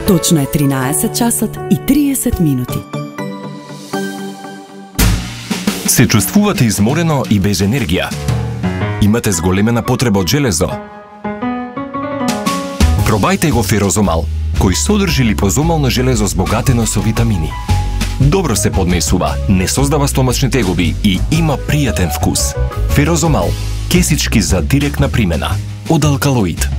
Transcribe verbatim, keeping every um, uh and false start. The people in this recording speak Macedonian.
Точно е тринаесет часот и триесет минути. Се чувствувате изморено и без енергија? Имате зголемена потреба од железо? Пробајте го ферозомал, кој содржи липозомално железо збогатено со витамини. Добро се поднесува, не создава стомачни тегоби и има пријатен вкус. Ферозомал, кесички за директна примена. Од Алкалоид.